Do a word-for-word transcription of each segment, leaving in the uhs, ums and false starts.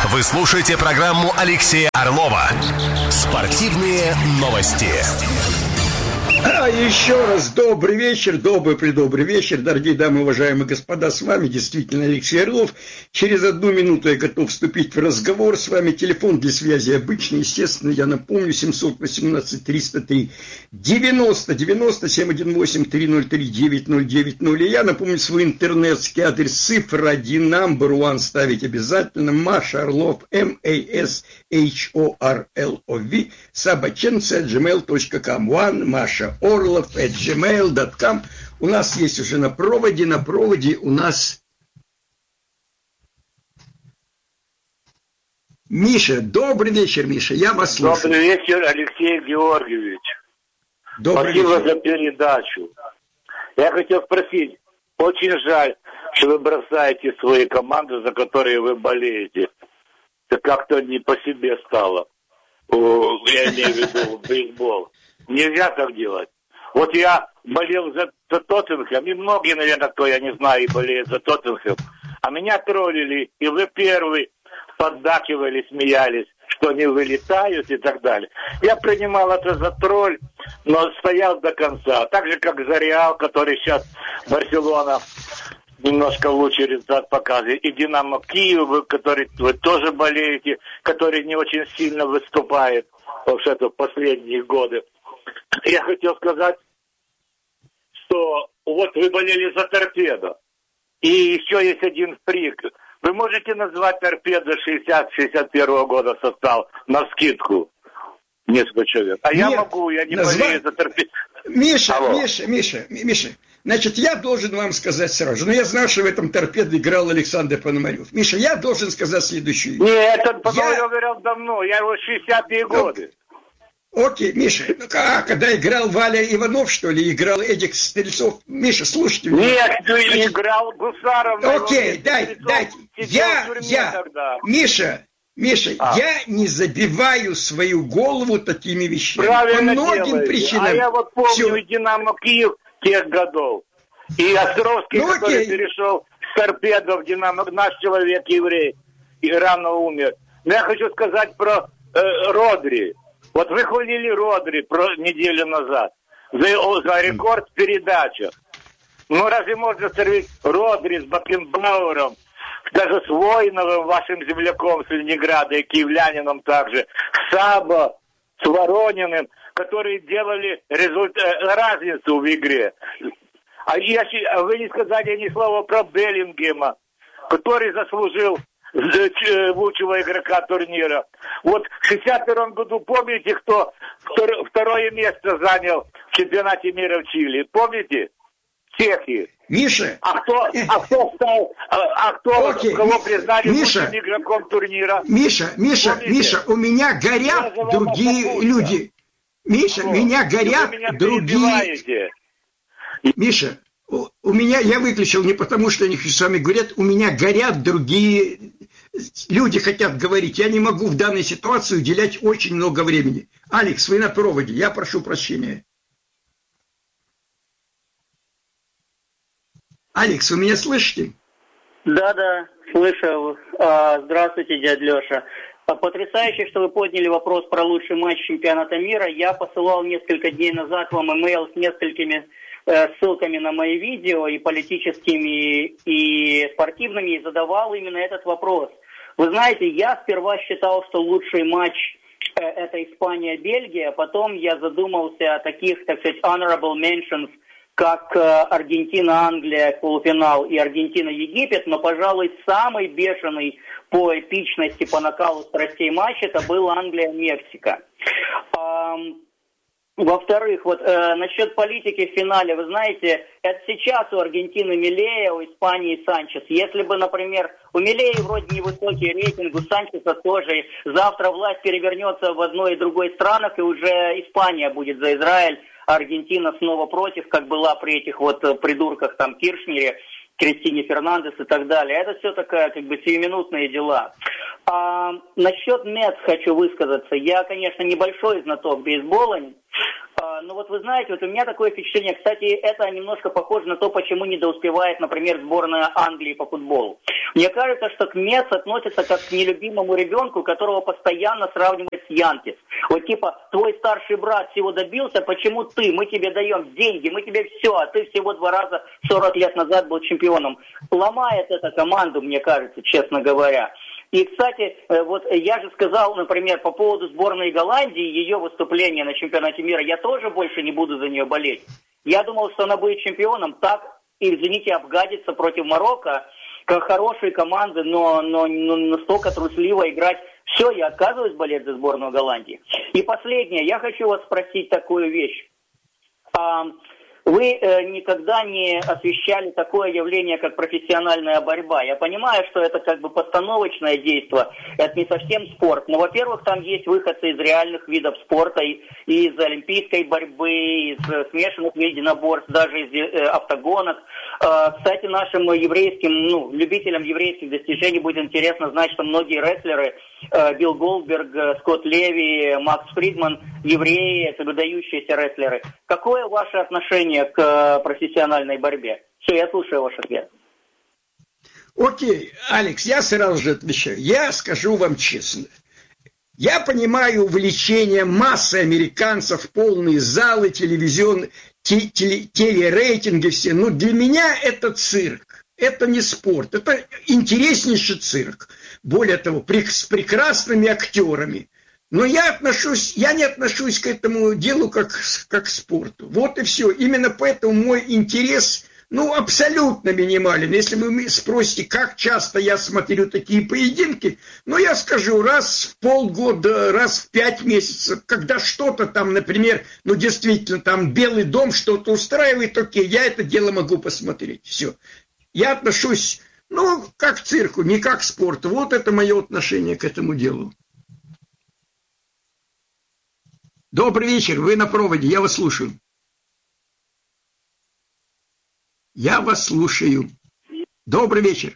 Вы слушаете программу Алексея Орлова «Спортивные новости». А еще раз добрый вечер, добрый-предобрый вечер, дорогие дамы, уважаемые господа, с вами действительно Алексей Орлов. Через одну минуту я готов вступить в разговор с вами. Телефон для связи обычный, естественно, я напомню, семьсот восемнадцать триста три девяносто девяносто, семь один восемь три ноль три девять ноль девять ноль. И я напомню свой интернетский адрес, цифра один, number one ставить обязательно, Маша Орлов, эм эй эс эйч о ар эл о ви, собаченца at gmail точка ком, one, Маша Орлов at gmail точка ком. У нас есть уже на проводе, на проводе у нас Миша. Добрый вечер, Миша, я вас слушаю. Добрый вечер, Алексей Георгиевич. Добрый Спасибо вечер. за передачу. Я хотел спросить, очень жаль, что вы бросаете свои команды, за которые вы болеете. Это как-то не по себе стало. Я имею в виду бейсбол. Нельзя так делать. Вот я болел за, за Тоттенхэм, и многие, наверное, кто я не знаю, и болеет за Тоттенхэм. А меня троллили, и вы первый поддакивали, смеялись, что они вылетают и так далее. Я принимал это за тролль, но стоял до конца. Так же, как за Реал, который сейчас Барселона немножко лучше результат показывает. И Динамо Киев, который вы тоже болеете, который не очень сильно выступает в это последние годы. Я хотел сказать, что вот вы болели за Торпедо. И еще есть один фрик. Вы можете назвать Торпедо шестьдесят-шестьдесят первого года состав навскидку? Несколько человек. А Нет, я могу, я не назва... болею за Торпедо. Миша, Алло. Миша, Миша, Миша. Значит, я должен вам сказать сразу, но я знаю, что в этом Торпедо играл Александр Пономарев. Миша, я должен сказать следующую вещь. Нет, этот Пономарев я... играл давно, я его шестидесятые годы. Окей, Миша, ну а, когда играл Валя Иванов, что ли, играл Эдик Стрельцов? Миша, слушайте меня. Нет, ты не играл Гусаров. Окей, дай, дайте. Я, я, тогда. Миша, Миша, а. я не забиваю свою голову такими вещами. Правильно по многим делаете. причинам. А я вот помню Все. Динамо Киев тех годов. И Островский, ну, который окей. перешел с Торпедо в Динамо, наш человек, еврей, и рано умер. Но я хочу сказать про э, Родри. Вот вы хвалили Родри про неделю назад за, за рекорд в передачах. Ну разве можно сравнить Родри с Бакенбауэром, даже с Воиновым, вашим земляком с Ленинграда и киевлянином также, с Сабо, с Ворониным, которые делали результат, разницу в игре. А, я, а вы не сказали ни слова про Беллингема, который заслужил лучшего игрока турнира. Вот в шестьдесят первом году, помните, кто второе место занял в чемпионате мира в Чили? Помните? Чехии. Миша. А кто, а кто стал, а кто, Окей. кого признали Миша. лучшим игроком турнира? Миша, Миша, Помните? Миша, у меня горят другие люди. Миша, О, меня горят меня другие... Миша, у, у меня, я выключил не потому, что они с вами говорят, у меня горят другие люди, хотят говорить. Я не могу в данной ситуации уделять очень много времени. Алекс, вы на проводе, я прошу прощения. Алекс, вы меня слышите? Да, да, слышу. Здравствуйте, дядя Леша. Потрясающе, что вы подняли вопрос про лучший матч чемпионата мира. Я посылал несколько дней назад вам имейл с несколькими э, ссылками на мои видео, и политическими, и спортивными, и задавал именно этот вопрос. Вы знаете, я сперва считал, что лучший матч э, это Испания-Бельгия, потом я задумался о таких, так сказать, honorable mentions, как э, Аргентина-Англия, полуфинал, и Аргентина-Египет, но, пожалуй, самый бешеный по эпичности, по накалу страстей матч это был Англия-Мексика. Эм, во-вторых, вот э, насчет политики в финале, вы знаете, это сейчас у Аргентины Милея, у Испании Санчес. Если бы, например, у Милея вроде невысокий рейтинг, у Санчеса тоже, завтра власть перевернется в одной и другой странах, и уже Испания будет за Израиль, а Аргентина снова против, как была при этих вот придурках там Киршнере, Кристине Фернандес и так далее. Это все такая как бы сиюминутные дела. А, насчет Мэтс хочу высказаться. Я, конечно, небольшой знаток бейсбола, а, но вот вы знаете, вот у меня такое впечатление, кстати, это немножко похоже на то, почему недоуспевает, например, сборная Англии по футболу. Мне кажется, что к Мец относится как к нелюбимому ребенку, которого постоянно сравнивают с Янкис. Вот типа, твой старший брат всего добился, почему ты? Мы тебе даем деньги, мы тебе все, а ты всего два раза сорок лет назад был чемпионом. Ломает эта команду, мне кажется, честно говоря. И, кстати, вот я же сказал, например, по поводу сборной Голландии, ее выступления на чемпионате мира, я тоже больше не буду за нее болеть. Я думал, что она будет чемпионом, так, и, извините, обгадится против Марокко, как хорошие команды, но, но, но настолько трусливо играть. Все, я отказываюсь болеть за сборную Голландии. И последнее, я хочу вас спросить такую вещь. Вы э, никогда не освещали такое явление, как профессиональная борьба. Я понимаю, что это как бы постановочное действие, это не совсем спорт. Но, во-первых, там есть выходцы из реальных видов спорта, и, и из олимпийской борьбы, из смешанных единоборств, даже из э, автогонок. Э, кстати, нашим еврейским, ну, любителям еврейских достижений будет интересно знать, что многие рестлеры, э, Билл Голдберг, э, Скотт Леви, Макс Фридман, евреи, это выдающиеся рестлеры. Какое ваше отношение к профессиональной борьбе? Все, я слушаю ваш ответ. Окей, Алекс, я сразу же отвечаю. Я скажу вам честно. Я понимаю увлечение массы американцев, полные залы, телевизионные, теле, телерейтинги все. Но для меня это цирк. Это не спорт. Это интереснейший цирк. Более того, с прекрасными актерами. Но я отношусь, я не отношусь к этому делу как, как к спорту. Вот и все. Именно поэтому мой интерес, ну, абсолютно минимален. Если вы спросите, как часто я смотрю такие поединки, ну, я скажу, раз в полгода, раз в пять месяцев, когда что-то там, например, ну, действительно, там Белый дом что-то устраивает, окей, я это дело могу посмотреть. Все. Я отношусь, ну, как к цирку, не как к спорту. Вот это мое отношение к этому делу. Добрый вечер, вы на проводе, я вас слушаю. Я вас слушаю. Добрый вечер.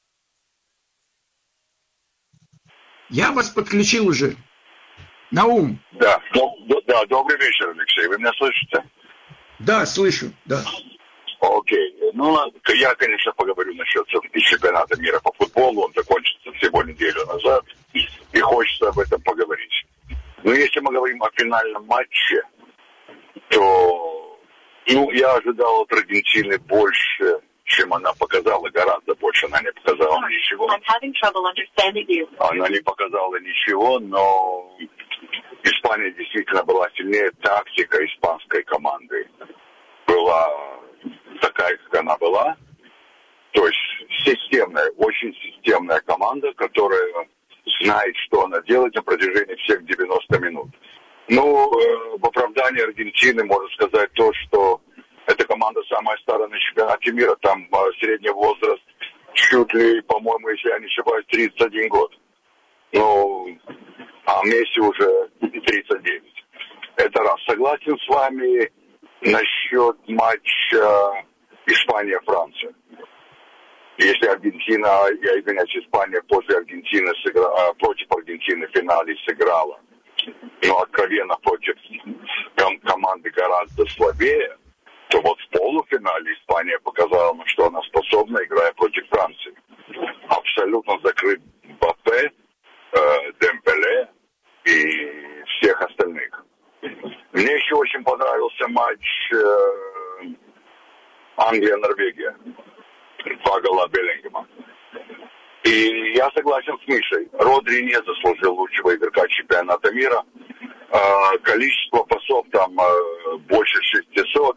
Я вас подключил уже. Наум. Да, да, добрый вечер, Алексей. Вы меня слышите? Да, слышу, да. Окей. Ну, я, конечно, поговорю насчет все-таки чемпионата мира по футболу. Он закончится всего неделю назад. И хочется об этом поговорить. Но если мы говорим о финальном матче, то, ну, я ожидал от Аргентины больше, чем она показала, гораздо больше. Она не показала ничего. Она не показала ничего, но Испания действительно была сильнее. Тактика испанской команды была такая, как она была. То есть системная, очень системная команда, которая знает, что она делает на протяжении всех девяноста минут. Ну, э, в оправдании Аргентины можно сказать то, что эта команда самая старая на чемпионате мира. Там э, средний возраст чуть ли, по-моему, если я не ошибаюсь, тридцать один год. Ну, а Месси уже тридцать девять. Это раз. Согласен с вами насчет матча Испания-Франция. Если Аргентина, я извиняюсь, Испания после Аргентины сыграла, против Аргентины в финале сыграла, но откровенно против ком- команды гораздо слабее, то вот в полуфинале Испания показала, на что она способна, играя против Франции. Абсолютно закрыт Мбаппе, э, Дембеле и всех остальных. Мне еще очень понравился матч э, Англия-Норвегия. Два гола Беллингема. И я согласен с Мишей. Родри не заслужил лучшего игрока чемпионата мира. Э, количество пасов там э, больше шестисот.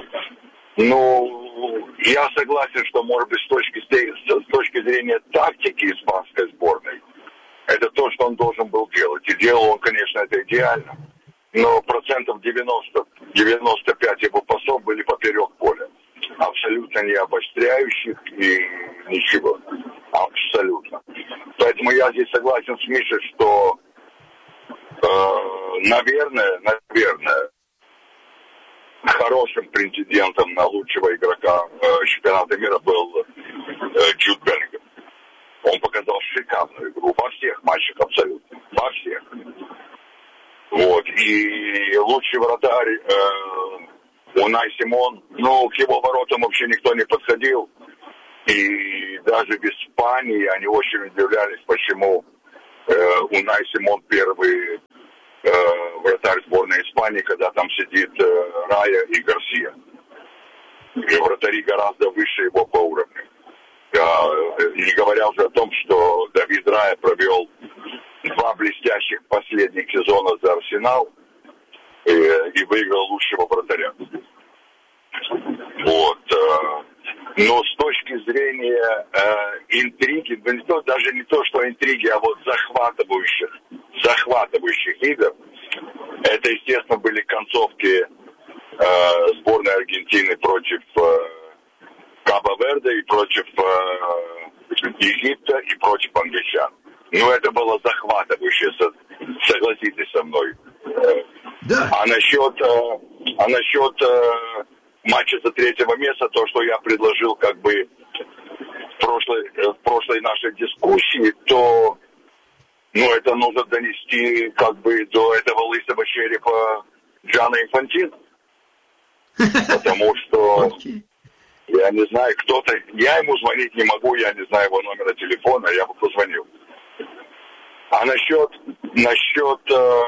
Ну, я согласен, что, может быть, с точки, с точки зрения тактики испанской сборной, это то, что он должен был делать. И делал он, конечно, это идеально. Но процентов девяносто, девяносто пять его пасов были поперек поля. Абсолютно не обостряющих и ничего. Абсолютно. Поэтому я здесь согласен с Мишей, что, э, наверное, наверное, хорошим претендентом на лучшего игрока э, чемпионата мира был э, Джуд Беллингем. Он показал шикарную игру во всех матчах абсолютно. Во всех. Вот. И лучший вратарь э, Унай Симон, ну, к его воротам вообще никто не подходил. И даже в Испании они очень удивлялись, почему э, Унай Симон первый э, вратарь сборной Испании, когда там сидит э, Рая и Гарсия. И вратари гораздо выше его по уровню. Э, не говоря уже о том, что Давид Рая провел два блестящих последних сезона за Арсенал э, и выиграл лучшего вратаря. Вот. Э, но с точки зрения э, интриги, не то, даже не то, что интриги, а вот захватывающих, захватывающих игр, это, естественно, были концовки э, сборной Аргентины против э, Кабо-Верде и против э, Египта и против англичан. Ну, это было захватывающе, согласитесь со мной. Да. А насчет, а насчет матча за третьего места, то, что я предложил как бы в прошлой, в прошлой нашей дискуссии, то ну, это нужно донести как бы до этого лысого черепа Джана Инфантино. Потому что... Я не знаю, кто-то... Я ему звонить не могу, я не знаю его номера телефона, я бы позвонил. А насчет... Насчет... Э,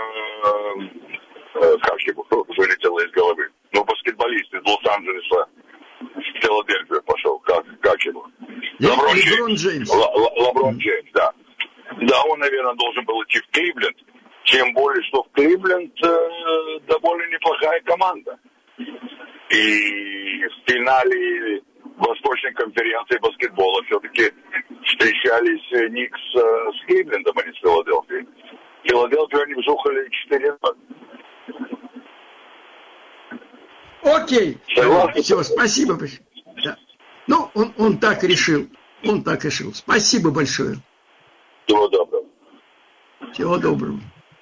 э, как его вылетело из головы? Ну, баскетболист из Лос-Анджелеса в Филадельфию пошел. Как, как его? Леброн Джеймс. Леброн Джеймс, да. Да, он, наверное, должен был идти в Кливленд. Тем более, что в Кливленд э, довольно неплохая команда. И в финале Восточной конференции баскетбола все-таки встречались Никс с Кливлендом, а не с Филадельфией. Филадельфию они вжухали четыре ноль. Окей. Все, спасибо. Да. Ну, он, он так решил. Он так решил. Спасибо большое. Всего доброго. Всего доброго.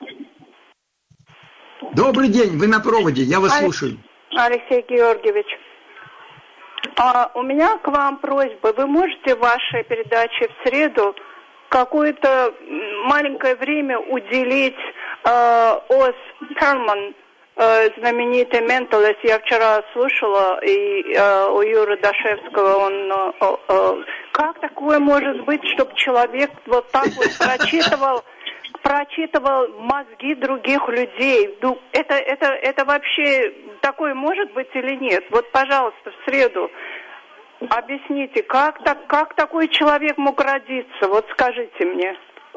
Добрый день, вы на проводе, я вас Алекс... слушаю. Алексей Георгиевич, а, у меня к вам просьба. Вы можете в вашей передаче в среду какое-то маленькое время уделить э, Оз Перлман, э, знаменитый менталист? Я вчера слушала, и э, у Юры Дашевского он... Э, э, как такое может быть, чтобы человек вот так вот прочитывал... прочитывал мозги других людей. Это, это, это вообще такое может быть или нет? Вот, пожалуйста, в среду объясните, как, так, как такой человек мог родиться? Вот скажите мне.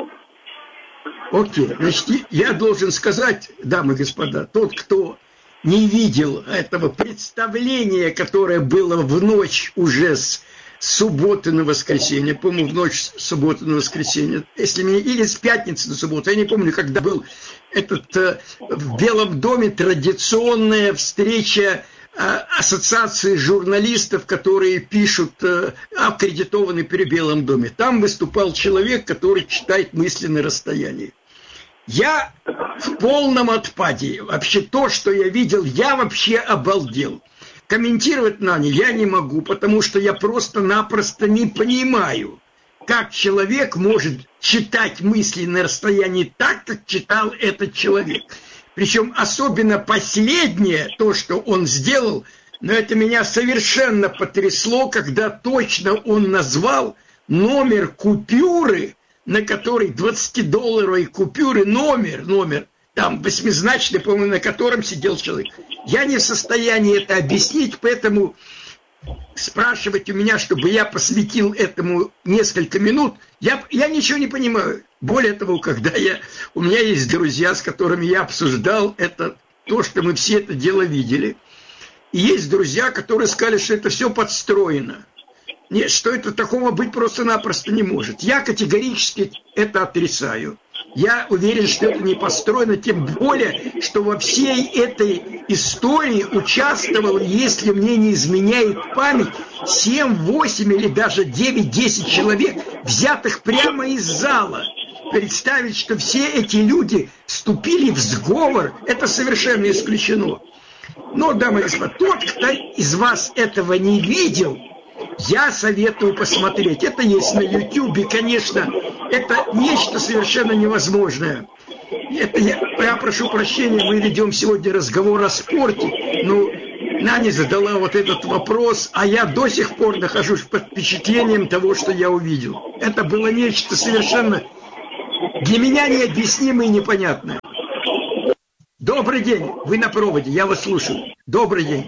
Окей, значит, я должен сказать, дамы и господа, тот, кто не видел этого представления, которое было в ночь уже с субботы на воскресенье, помню, в ночь с субботы на воскресенье, если мне, или с пятницы на субботу, я не помню, когда был этот э, в Белом доме традиционная встреча э, ассоциации журналистов, которые пишут, э, аккредитованы при Белом доме. Там выступал человек, который читает мысли на расстоянии. Я в полном отпаде. Вообще то, что я видел, я вообще обалдел. Комментировать на не я не могу, потому что я просто-напросто не понимаю, как человек может читать мысли на расстоянии так, как читал этот человек. Причем особенно последнее, то, что он сделал, но это меня совершенно потрясло, когда точно он назвал номер купюры, на которой двадцатидолларовой купюры, номер, номер, там восьмизначный, по-моему, на котором сидел человек. Я не в состоянии это объяснить, поэтому спрашивать у меня, чтобы я посвятил этому несколько минут, я, я ничего не понимаю. Более того, когда я, у меня есть друзья, с которыми я обсуждал это, то, что мы все это дело видели, и есть друзья, которые сказали, что это все подстроено. Нет, что это такого быть просто-напросто не может. Я категорически это отрицаю. Я уверен, что это не построено, тем более, что во всей этой истории участвовал, если мне не изменяет память, семь, восемь или даже девять-десять человек, взятых прямо из зала. Представить, что все эти люди вступили в сговор, это совершенно исключено. Но, дамы и господа, тот, кто из вас этого не видел, я советую посмотреть. Это есть на Ютубе, конечно, это нечто совершенно невозможное. Это я, я прошу прощения, мы ведем сегодня разговор о спорте. Ну, Наня задала вот этот вопрос, а я до сих пор нахожусь под впечатлением того, что я увидел. Это было нечто совершенно для меня необъяснимое и непонятное. Добрый день, вы на проводе, я вас слушаю. Добрый день.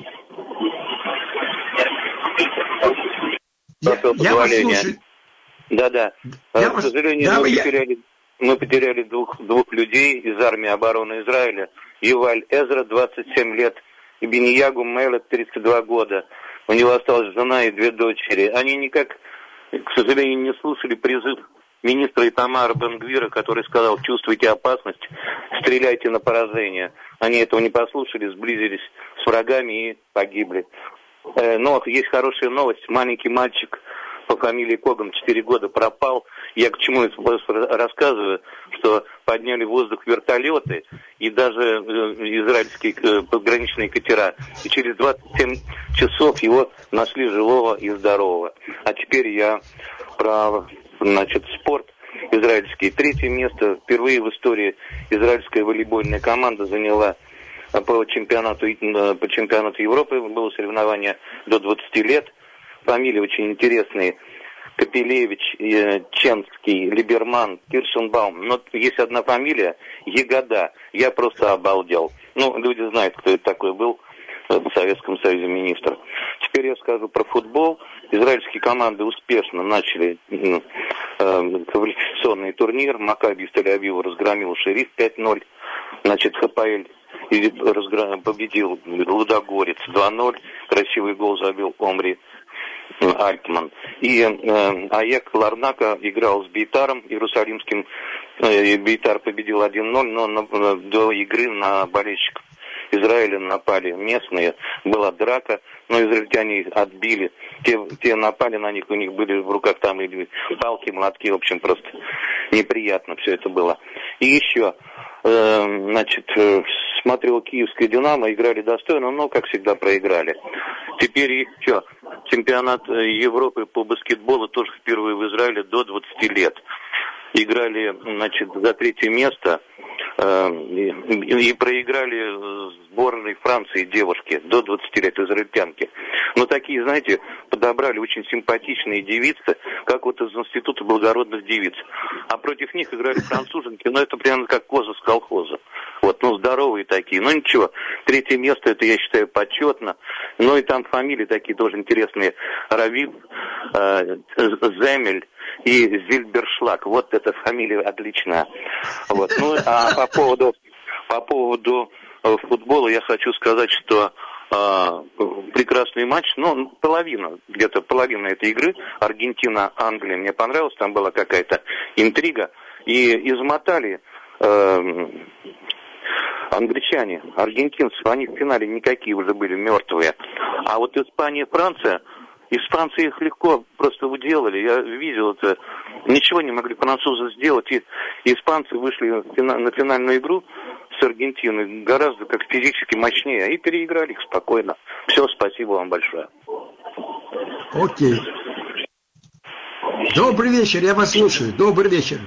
Я, я вас слушаю. Да-да. Я К вас... сожалению, да, мы, я... потеряли, мы потеряли двух, двух людей из армии обороны Израиля. Юваль Эзра, двадцать семь лет, и Беньягу Мелек, тридцать два года. У него осталась жена и две дочери. Они никак, к сожалению, не слушали призыв министра Итамара Бен-Гвира, который сказал: чувствуете опасность, стреляйте на поражение. Они этого не послушали, сблизились с врагами и погибли. Но есть хорошая новость. Маленький мальчик по фамилии Коган четыре года пропал. Я к чему это рассказываю, что подняли в воздух вертолеты и даже израильские пограничные катера. И через двадцать семь часов его нашли живого и здорового. А теперь я про, значит, спорт израильский. Третье место впервые в истории израильская волейбольная команда заняла по чемпионату, по чемпионату Европы. Было соревнование до двадцати лет. Фамилии очень интересные. Капелевич, Ченский, Либерман, Киршенбаум. Но есть одна фамилия, Егода. Я просто обалдел. Ну, люди знают, кто это такой был в Советском Союзе министр. Теперь я скажу про футбол. Израильские команды успешно начали э, квалификационный турнир. Макаби из Тель-Авива разгромил Шериф пять ноль. Значит, ХПЛ победил Лудогорец два ноль. Красивый гол забил Омри Альтман. И э, Аяк Ларнака играл с Бейтаром иерусалимским. Э, Бейтар победил один ноль, но на, на, до игры на болельщиков Израиля напали местные. Была драка, но израильтяне отбили. Те, те напали на них, у них были в руках там и палки, молотки. В общем, просто неприятно все это было. И еще, э, значит, смотрел киевское «Динамо», играли достойно, но, как всегда, проиграли. Теперь еще чемпионат Европы по баскетболу тоже впервые в Израиле до двадцати лет. Играли, значит, за третье место э, и, и проиграли сборной Франции девушки до двадцати лет, израильтянки. Но такие, знаете, подобрали очень симпатичные девицы, как вот из Института благородных девиц. А против них играли француженки, но это прямо как коза с колхоза. Вот, ну, здоровые такие. Ну, ничего, третье место, это, я считаю, почетно. Ну, и там фамилии такие тоже интересные. Равив, э, Земель и Зильбершлаг. Вот эта фамилия отличная. Вот. Ну, а по поводу, по поводу футбола я хочу сказать, что э, прекрасный матч, ну, половина, где-то половина этой игры, Аргентина-Англия, мне понравилось, там была какая-то интрига, и измотали э, англичане, аргентинцы, они в финале никакие уже были мертвые. А вот Испания-Франция, испанцы их легко просто выделали. Я видел это. Ничего не могли французы сделать. И испанцы вышли на финальную игру с Аргентиной гораздо как физически мощнее. И переиграли их спокойно. Все, спасибо вам большое. Окей. Добрый вечер, я вас слушаю. Добрый вечер.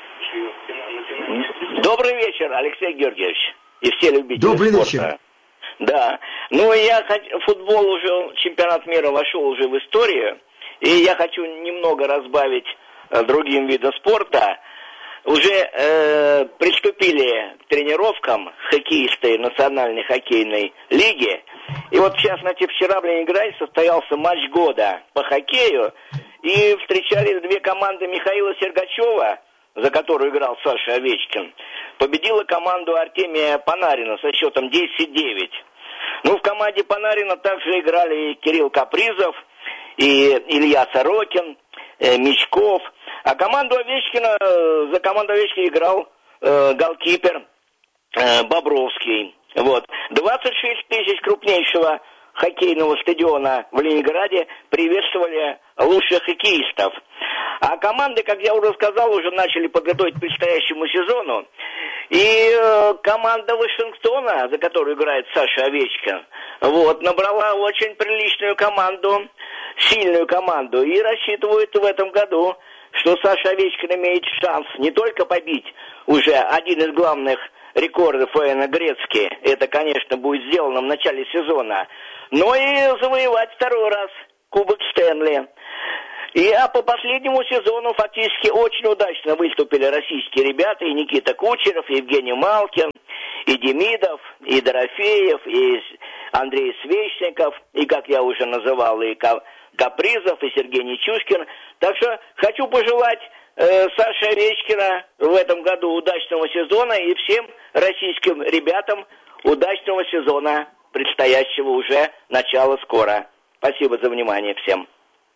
Добрый вечер, Алексей Георгиевич. И все любители Добрый спорта. вечер. Да. Ну, я хочу... Футбол уже, чемпионат мира вошел уже в историю. И я хочу немного разбавить э, другим видом спорта. Уже э, приступили к тренировкам хоккеисты Национальной хоккейной лиги. И вот, в частности, вчера в Ленинграде состоялся матч года по хоккею. И встречались две команды Михаила Сергачева, за которую играл Саша Овечкин, победила команду Артемия Панарина со счетом десять девять. Ну, в команде Панарина также играли и Кирилл Капризов, и Илья Сорокин, э, Мечков. А команду Овечкина, за команду Овечкина играл э, голкипер э, Бобровский. Вот. двадцать шесть тысяч крупнейшего хоккейного стадиона в Ленинграде приветствовали лучших хоккеистов. А команды, как я уже сказал, уже начали подготовить к предстоящему сезону. И э, команда Вашингтона, за которую играет Саша Овечкин, вот, набрала очень приличную команду, сильную команду. И рассчитывают в этом году, что Саша Овечкин имеет шанс не только побить уже один из главных рекорды Фаэна Грецки. Это, конечно, будет сделано в начале сезона. Но и завоевать второй раз Кубок Стэнли. И а по последнему сезону фактически очень удачно выступили российские ребята. И Никита Кучеров, и Евгений Малкин, и Демидов, и Дорофеев, и Андрей Свечников, и, как я уже называл, и Капризов, и Сергей Нечушкин. Так что хочу пожелать э, Саше Овечкина в этом году удачного сезона и всем российским ребятам удачного сезона, предстоящего уже начала скоро. Спасибо за внимание всем.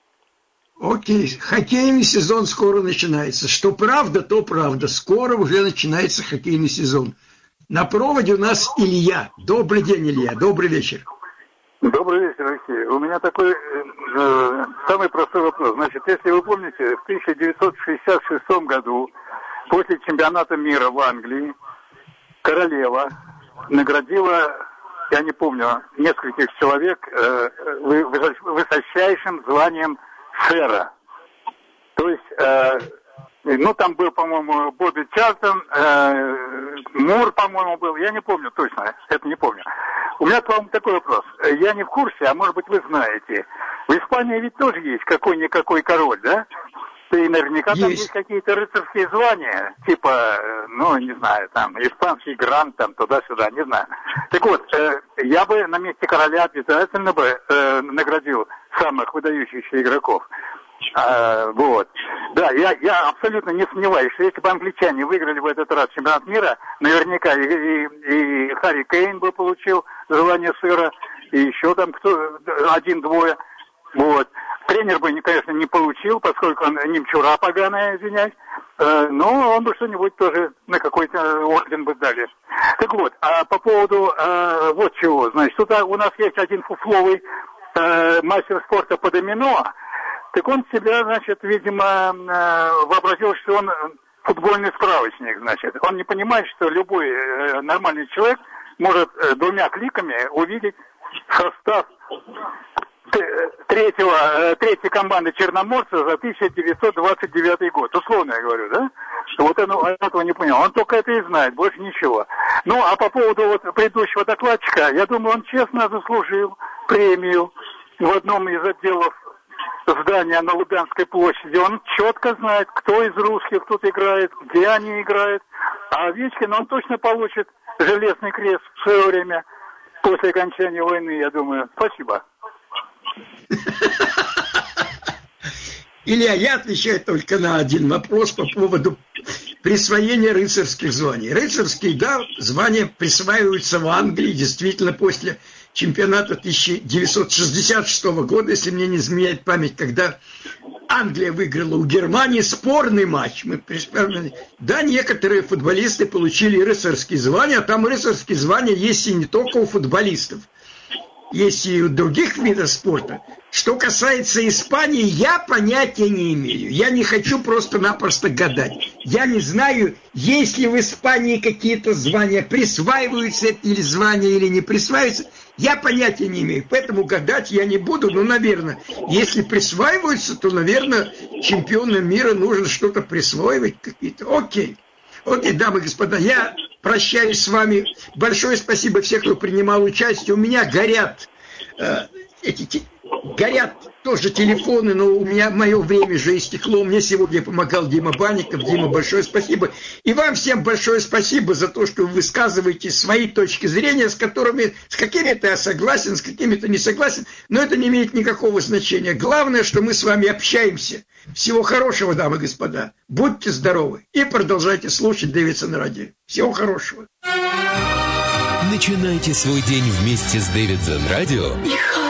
Окей, хоккейный сезон скоро начинается. Что правда, то правда. Скоро уже начинается хоккейный сезон. На проводе у нас Илья. Добрый день, Илья. Добрый вечер. Добрый вечер, Алексей. У меня такой э, самый простой вопрос. Значит, если вы помните, в тысяча девятьсот шестьдесят шестом году, после чемпионата мира в Англии, королева наградила, я не помню, нескольких человек э, высочайшим званием сэра. То есть, э, ну, там был, по-моему, Бобби Чартон, э, Мур, по-моему, был, я не помню точно, это не помню. У меня к вам такой вопрос. Я не в курсе, а может быть вы знаете. В Испании ведь тоже есть какой-никакой король, да? И наверняка есть. Там есть какие-то рыцарские звания, типа, ну, не знаю, там, испанский грант, там, туда-сюда, не знаю. Так вот, э, я бы на месте короля обязательно бы э, наградил самых выдающихся игроков. А, вот. Да, я, я абсолютно не сомневаюсь, что если бы англичане выиграли в этот раз чемпионат мира, наверняка и, и, и Харри Кейн бы получил звание сэра, и еще там кто, один-двое. Вот. Тренер бы, конечно, не получил, поскольку он немчура поганая, извиняюсь, э, но он бы что-нибудь тоже на какой-то орден бы дали. Так вот, а по поводу э, вот чего, значит, тут у нас есть один фуфловый э, мастер спорта по домино, так он себя, значит, видимо, э, вообразил, что он футбольный справочник, значит. Он не понимает, что любой э, нормальный человек может э, двумя кликами увидеть состав третьего, третьей команды Черноморца за тысяча девятьсот двадцать девятый год. Условно я говорю, да? Вот он, он этого не понял. Он только это и знает, больше ничего. Ну, а по поводу вот предыдущего докладчика, я думаю, он честно заслужил премию в одном из отделов здания на Лубянской площади. Он четко знает, кто из русских тут играет, где они играют. А Овечкин, он точно получит железный крест в свое время после окончания войны, я думаю. Спасибо. Илья, я отвечаю только на один вопрос по поводу присвоения рыцарских званий. Рыцарские, да, звания присваиваются в Англии, действительно, после чемпионата тысяча девятьсот шестьдесят шестого года, если мне не изменяет память, когда Англия выиграла у Германии спорный матч. Мы присваивали. Да, некоторые футболисты получили рыцарские звания, а там рыцарские звания есть и не только у футболистов. Есть и у других видов спорта. Что касается Испании, я понятия не имею. Я не хочу просто-напросто гадать. Я не знаю, есть ли в Испании какие-то звания, присваиваются эти звания или не присваиваются. Я понятия не имею. Поэтому гадать я не буду. Но, наверное, если присваиваются, то, наверное, чемпионам мира нужно что-то присваивать какие-то. Окей. Окей, дамы и господа, я прощаюсь с вами. Большое спасибо всем, кто принимал участие. У меня горят э, эти горят тоже телефоны, но у меня мое время же истекло. Мне сегодня помогал Дима Банников. Дима, большое спасибо. И вам всем большое спасибо за то, что вы высказываете свои точки зрения, с которыми, с какими-то я согласен, с какими-то не согласен, но это не имеет никакого значения. Главное, что мы с вами общаемся. Всего хорошего, дамы и господа. Будьте здоровы и продолжайте слушать Дэвидсон радио. Всего хорошего. Начинайте свой день вместе с Дэвидсон радио.